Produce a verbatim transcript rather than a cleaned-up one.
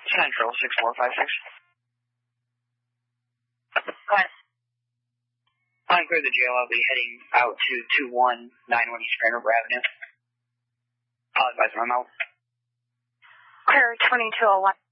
Central, six four five six. Go ahead. On clear the jail, I'll be heading out to two one nine one East Grand River Avenue. I'll advise my mouth. Clear twenty-two oh one.